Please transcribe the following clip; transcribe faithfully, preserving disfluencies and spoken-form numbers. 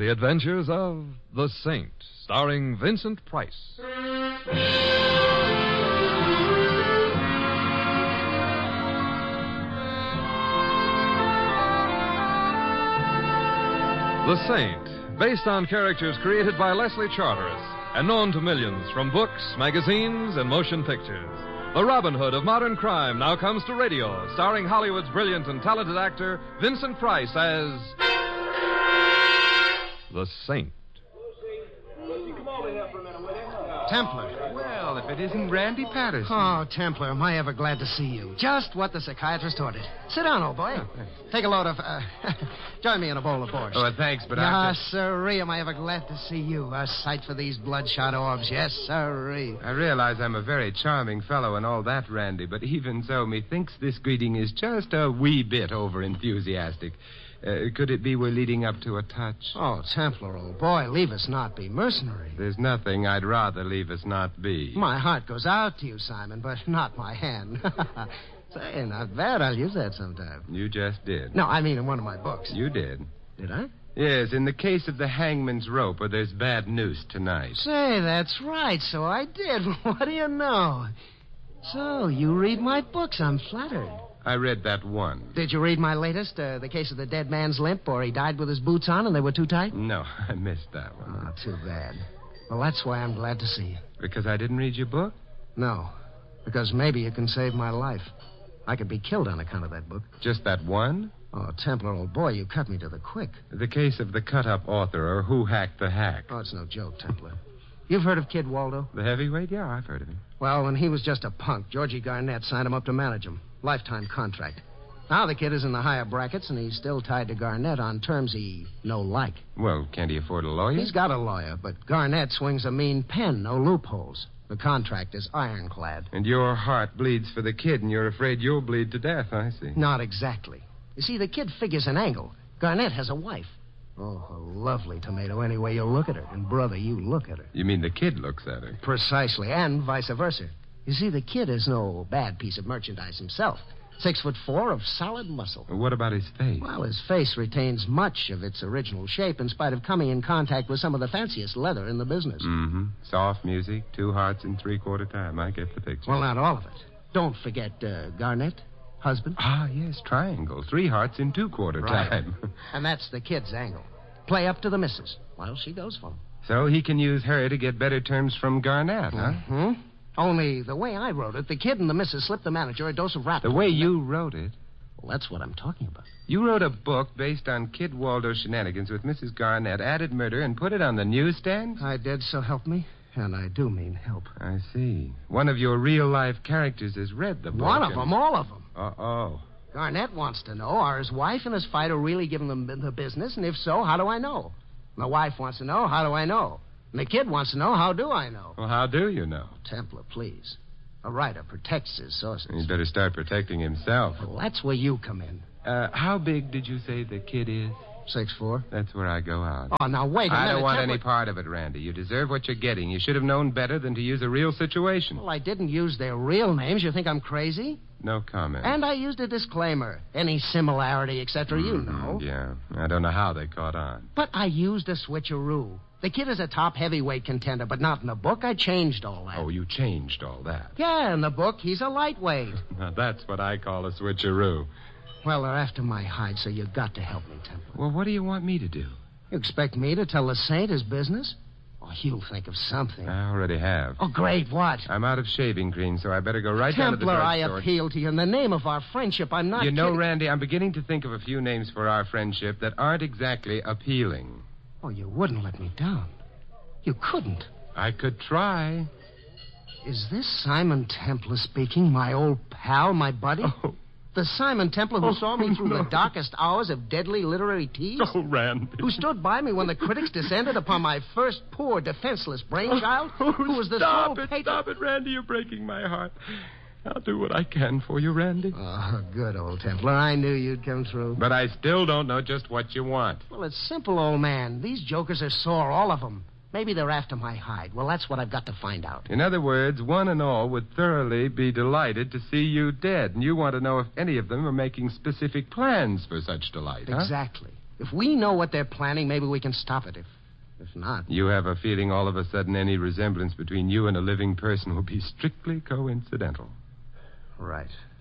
the adventures of The Saint, starring Vincent Price. The Saint, based on characters created by Leslie Charteris and known to millions from books, magazines, and motion pictures. The Robin Hood of modern crime now comes to radio, starring Hollywood's brilliant and talented actor Vincent Price as The Saint. Come over here for a minute, will you? Templar. Well, if it isn't Randy Patterson. Oh, Templar, am I ever glad to see you. Just what the psychiatrist ordered. Sit down, old boy. Oh, Take a load of, uh, join me in a bowl of borscht. Oh, thanks, but Yes, I just... sirree, am I ever glad to see you. A sight for these bloodshot orbs. Yes, sirree. I realize I'm a very charming fellow and all that, Randy, but even so, methinks this greeting is just a wee bit over-enthusiastic. Uh, could it be we're leading up to a touch? Oh, Templar, old boy, leave us not be mercenary. There's nothing I'd rather leave us not be. My heart goes out to you, Simon, but not my hand. Say, not bad. I'll use that sometime. You just did. No, I mean in one of my books. You did. Did I? Yes, in the case of the hangman's rope, where there's bad news tonight. Say, that's right. So I did. What do you know? So, you read my books. I'm flattered. I read that one. Did you read my latest, uh, the case of the dead man's limp, or he died with his boots on and they were too tight? No, I missed that one. Oh, too bad. Well, that's why I'm glad to see you. Because I didn't read your book? No, because maybe you can save my life. I could be killed on account of that book. Just that one? Oh, Templar, old boy, you cut me to the quick. The case of the cut-up author, or who hacked the hack. Oh, it's no joke, Templar. You've heard of Kid Waldo? The heavyweight? Yeah, I've heard of him. Well, when he was just a punk, Georgie Garnett signed him up to manage him. Lifetime contract. Now the kid is in the higher brackets, and he's still tied to Garnett on terms he no like. Well, can't he afford a lawyer? He's got a lawyer, but Garnett swings a mean pen, no loopholes. The contract is ironclad. And your heart bleeds for the kid, and you're afraid you'll bleed to death, I see. Not exactly. You see, the kid figures an angle. Garnett has a wife. Oh, a lovely tomato any way you look at her. And, brother, you look at her. You mean the kid looks at her? Precisely, and vice versa. You see, the kid is no bad piece of merchandise himself. Six foot four of solid muscle. What about his face? Well, his face retains much of its original shape in spite of coming in contact with some of the fanciest leather in the business. Mm-hmm. Soft music, two hearts in three-quarter time. I get the picture. Well, not all of it. Don't forget uh, Garnett, husband. Ah, yes, triangle. Three hearts in two-quarter Right. time. And that's the kid's angle. Play up to the missus. Well, she goes for him. So he can use her to get better terms from Garnett, huh? Hmm? Only the way I wrote it, the kid and the missus slipped the manager a dose of rap. The way you wrote it. Well, that's what I'm talking about. You wrote a book based on Kid Waldo's shenanigans with Missus Garnett, added murder, and put it on the newsstand? I did, so help me. And I do mean help. I see. One of your real-life characters has read the book. One of and... them, all of them. Uh-oh. Garnett wants to know, are his wife and his fighter really giving them the business? And if so, how do I know? My wife wants to know, how do I know? And the kid wants to know, how do I know? Well, how do you know? Templar, please. A writer protects his sources. He'd better start protecting himself. Well, that's where you come in. Uh, how big did you say the kid is? Six four. That's where I go out. Oh, now wait a I minute. don't want Templar... any part of it, Randy. You deserve what you're getting. You should have known better than to use a real situation. Well, I didn't use their real names. You think I'm crazy? No comment. And I used a disclaimer. Any similarity, et cetera, you Mhm, know. Yeah. I don't know how they caught on. But I used a switcheroo. The kid is a top heavyweight contender, but not in the book. I changed all that. Oh, you changed all that. Yeah, in the book, he's a lightweight. Now, that's what I call a switcheroo. Well, they're after my hide, so you got to help me, Templar. Well, what do you want me to do? You expect me to tell the Saint his business? Oh, he'll think of something. I already have. Oh, great, what? I'm out of shaving cream, so I better go right down to the Templar, I drugstore. appeal to you in the name of our friendship. I'm not You know, kidding. Randy, I'm beginning to think of a few names for our friendship that aren't exactly appealing. Oh, you wouldn't let me down. You couldn't. I could try. Is this Simon Templar speaking, my old pal, my buddy? Oh. The Simon Templar who Oh, saw me through no. the darkest hours of deadly literary tease? Oh, Randy. Who stood by me when the critics descended upon my first poor, defenseless brainchild? Oh, who was the stop sole it, patron... stop it, Randy. You're breaking my heart. I'll do what I can for you, Randy. Oh, good, old Templar. I knew you'd come through. But I still don't know just what you want. Well, it's simple, old man. These jokers are sore, all of them. Maybe they're after my hide. Well, that's what I've got to find out. In other words, one and all would thoroughly be delighted to see you dead, and you want to know if any of them are making specific plans for such delight, huh? Exactly. If we know what they're planning, maybe we can stop it. If if not... You have a feeling all of a sudden any resemblance between you and a living person will be strictly coincidental. Right.